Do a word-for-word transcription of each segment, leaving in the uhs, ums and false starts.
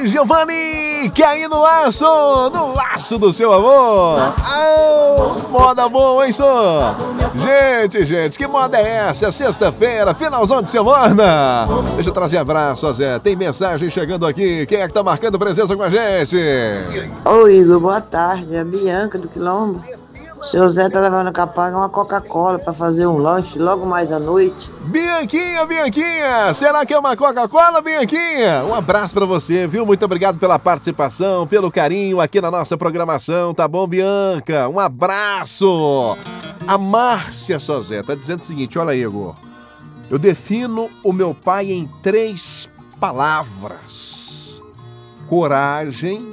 Giovanni, Giovanni, que aí no laço, no laço do seu amor. Ah, moda boa, hein, só? Gente, gente, que moda é essa? Sexta-feira, finalzão de semana. Deixa eu trazer abraço, Zé. Tem mensagem chegando aqui. Quem é que tá marcando presença com a gente? Oi, Igor, boa tarde. É a Bianca do Quilombo. O seu Zé tá levando a Capanga uma Coca-Cola pra fazer um lanche logo mais à noite. Bianquinha, Bianquinha, será que é uma Coca-Cola, Bianquinha? Um abraço pra você, viu? Muito obrigado pela participação, pelo carinho aqui na nossa programação, tá bom, Bianca? Um abraço! A Márcia Sozé tá dizendo o seguinte, olha aí, Igor. Eu defino o meu pai em três palavras: coragem,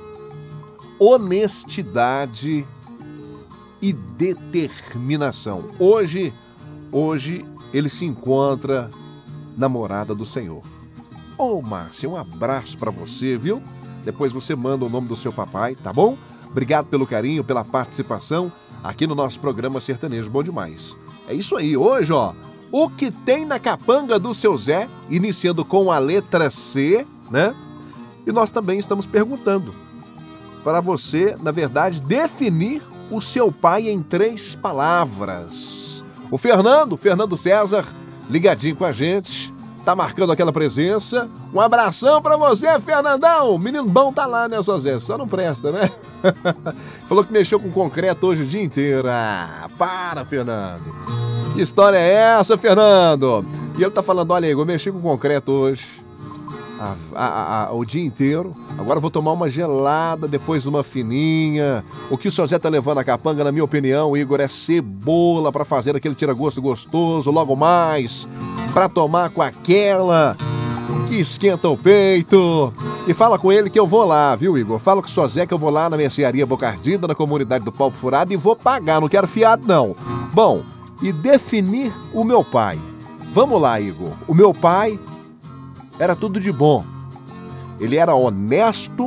honestidade e determinação. Hoje, hoje ele se encontra na morada do Senhor. Ô, Márcia, um abraço pra você, viu? Depois você manda o nome do seu papai, tá bom? Obrigado pelo carinho, pela participação aqui no nosso programa Sertanejo Bom Demais. É isso aí, hoje, ó, o que tem na capanga do seu Zé, iniciando com a letra C, né? E nós também estamos perguntando para você, na verdade, definir o seu pai em três palavras. O Fernando, Fernando César, ligadinho com a gente, tá marcando aquela presença. Um abração pra você, Fernandão. Menino bom tá lá, né, Zé? Só não presta, né? Falou que mexeu com concreto hoje o dia inteiro. Ah, para, Fernando. Que história é essa, Fernando? E ele tá falando, olha aí, eu mexi com concreto hoje A, a, a, o dia inteiro. Agora vou tomar uma gelada, depois uma fininha. O que o seu Zé tá levando a capanga, na minha opinião, Igor, é cebola pra fazer aquele tira-gosto gostoso logo mais, pra tomar com aquela que esquenta o peito. E fala com ele que eu vou lá, viu, Igor? Fala com o seu Zé que eu vou lá na mercearia Boca Ardida, na comunidade do Palpo Furado, e vou pagar, não quero fiado não. Bom, e definir o meu pai. Vamos lá, Igor. O meu pai era tudo de bom. Ele era honesto,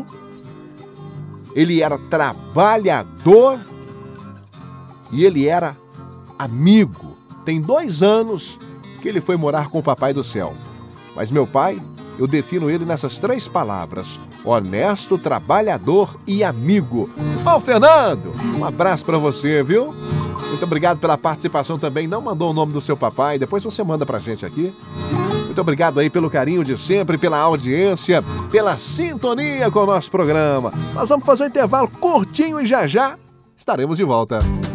ele era trabalhador e ele era amigo. Tem dois anos que ele foi morar com o Papai do Céu. Mas meu pai, eu defino ele nessas três palavras: honesto, trabalhador e amigo. Ô, Fernando, um abraço pra você, viu? Muito obrigado pela participação também. Não mandou o nome do seu papai, depois você manda pra gente aqui. Muito obrigado aí pelo carinho de sempre, pela audiência, pela sintonia com o nosso programa. Nós vamos fazer um intervalo curtinho e já já estaremos de volta.